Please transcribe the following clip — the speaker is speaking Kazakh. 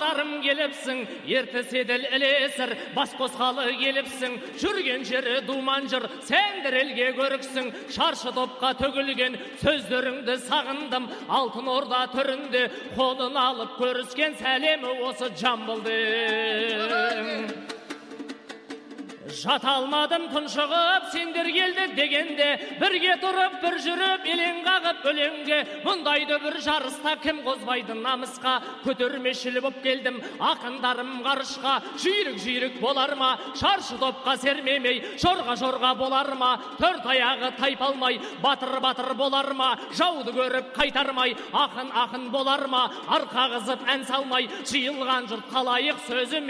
ақындарым келіпсің, ертіс еділ ілесір, бас қосқалы келіпсің, жүрген жері думан жыр, сендір елге көріксің, шаршы топқа төгілген сөздеріңді сағындым, алтын орда түрінде қолын алып көріскен сәлемі осы Жамбылдың. Жата алмадым тұншығып, сендер келді дегенде, бірге тұрып, бір жүріп, елең қағып өлеңге, мұндайды бір жарыста кім қозбайды намысқа, көтермешіл боп келдім, ақындарым ғарышқа, жүйрік болар ма, шаршы топқа сермемей, жорға болар ма, төрт аяғы тайпалмай, батыр болар ма, жауды көріп қайтармай, ақын болар ма, арқа қызып ән салмай, жиылған жұрт қалайық сөзі